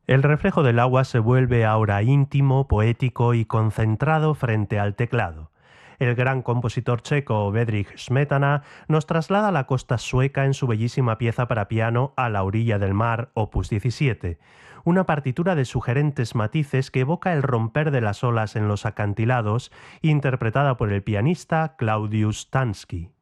El reflejo del agua se vuelve ahora íntimo, poético y concentrado frente al teclado. El gran compositor checo Bedřich Smetana nos traslada a la costa sueca en su bellísima pieza para piano A la orilla del mar, opus 17, una partitura de sugerentes matices que evoca el romper de las olas en los acantilados, interpretada por el pianista Claudius Tansky.